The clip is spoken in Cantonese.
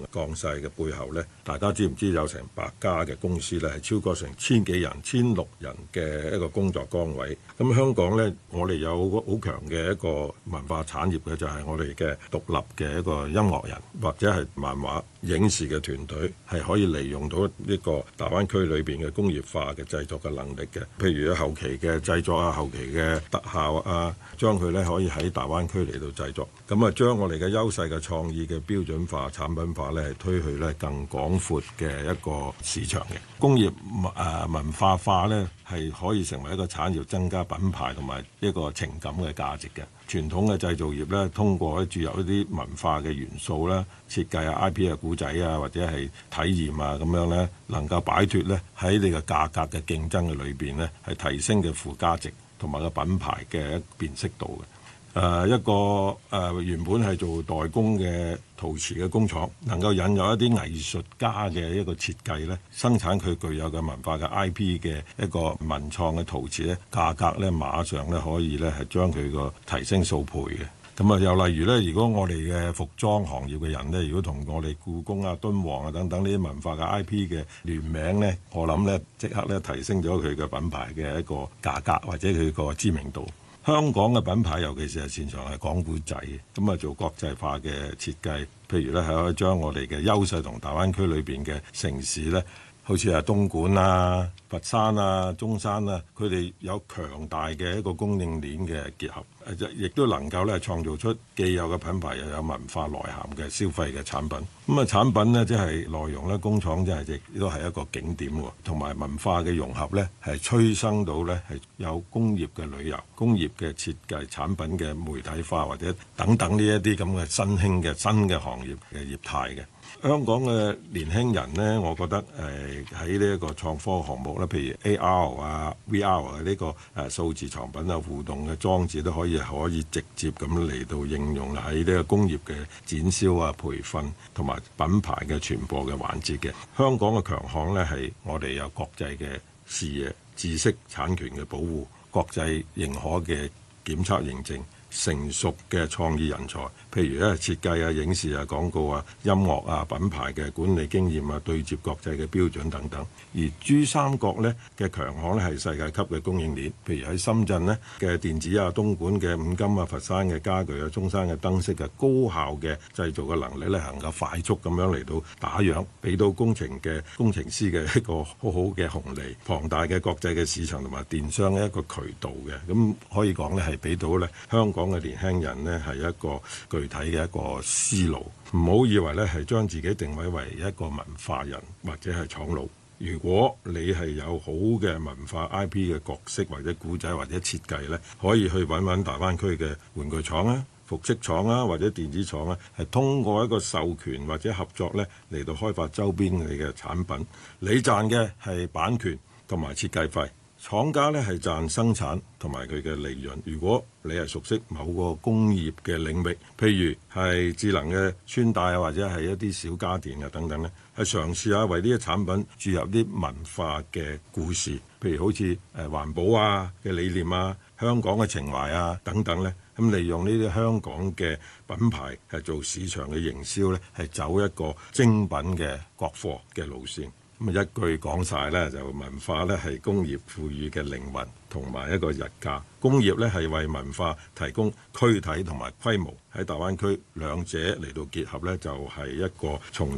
降勢嘅背後呢，大家知唔知有成100家嘅公司呢？係超過成1000幾人、1600人嘅一個工作崗位。咁香港呢，我哋有好強嘅一個文化產業嘅，就係我哋嘅獨立嘅一個音樂人或者係漫畫影視嘅團隊，係可以利用到呢個大灣區裏邊嘅工業化嘅製作嘅能力嘅。譬如後期嘅製作啊、後期嘅特效啊，將佢呢可以喺大灣區嚟到製作，咁啊將我哋嘅優勢嘅創意嘅標準化、產品化呢，係推去呢更廣闊嘅一個市場嘅工業文化化呢，係可以成為一個產業，增加品牌同埋一個情感嘅價值嘅。傳統嘅製造業呢，通過注入一啲文化嘅元素啦、設計啊、IP 啊、故仔啊，或者係體驗啊咁樣呢，能夠擺脫呢喺你嘅價格嘅競爭嘅裏邊呢，係提升嘅附加值同埋個品牌嘅辨識度嘅。一個原本係做代工嘅陶瓷嘅工廠，能夠引入一啲藝術家嘅一個設計呢，生產佢具有嘅文化嘅 IP 嘅一個文創嘅陶瓷呢，價格呢馬上呢可以呢係將佢個提升數倍嘅。咁啊，又例如呢，如果我哋嘅服裝行業嘅人呢，如果同我哋故宮啊、敦煌啊等等呢啲文化嘅 IP 嘅聯名呢，我諗呢即刻呢提升咗佢嘅品牌嘅一個價格或者佢個知名度。香港嘅品牌尤其是係擅長係講古仔，咁啊做國際化嘅設計，譬如咧係可以將我哋嘅優勢同大灣區裏邊嘅城市咧，好似係東莞啊、佛山啊、中山啊，佢哋有強大嘅一個供應鏈嘅結合，亦都能夠咧創造出既有嘅品牌又有文化內涵嘅消費嘅產品。咁啊產品呢，即係內容咧，工廠即係亦都係一個景點喎，同埋文化嘅融合咧，係催生到咧係有工業嘅旅遊、工業嘅設計、產品嘅媒體化或者等等呢一啲咁嘅新興嘅新嘅行業嘅業態嘅。香港嘅年輕人呢，我覺得喺呢一個創科項目咧，譬如 AR 啊、VR 啊呢個數字藏品啊、互動嘅裝置都可以直接咁嚟到應用喺呢個工業嘅展銷啊、培訓同埋品牌嘅傳播嘅環節嘅。香港嘅強項呢，係我哋有國際嘅視野、知識產權嘅保護、國際認可嘅檢測認證、成熟嘅創意人才，譬如咧設計啊、影視啊、廣告啊、音樂啊、品牌嘅管理經驗啊、對接國際嘅標準等等。而珠三角呢嘅強項呢係世界級嘅供應鏈，譬如喺深圳呢嘅電子啊、東莞嘅五金啊、佛山嘅家具啊、中山嘅燈飾啊，高效嘅製造嘅能力呢，能夠快速咁樣嚟到打樣，俾到工程師嘅一個好好嘅紅利，龐大嘅國際嘅市場同埋電商嘅一個渠道嘅，咁可以講呢係俾到呢香港嘅年輕人呢係一個具體嘅一個思路，唔好以為呢係將自己定位為一個文化人或者係廠佬。如果你係有好嘅文化 IP 嘅角色或者古仔或者設計呢，可以去揾大灣區嘅玩具廠啊、服飾廠啊或者電子廠啊，係通過一個授權或者合作呢嚟到開發周邊嘅產品，你賺嘅係版權同埋設計費。廠家呢係賺生產同埋佢嘅利潤。如果你係熟悉某個工業嘅領域，譬如係智能嘅穿戴啊，或者係一啲小家電啊等等呢，係嘗試下為呢啲產品注入啲文化嘅故事，譬如好似環保啊嘅理念啊、香港嘅情懷啊等等呢，咁利用呢啲香港嘅品牌係做市場嘅營銷呢，係走一個精品嘅國貨嘅路線。咁一句講晒咧，就文化咧係工業賦予嘅靈魂同埋一個日價。工業咧係為文化提供軀體同埋規模，喺大灣區兩者嚟到結合咧，就係一個從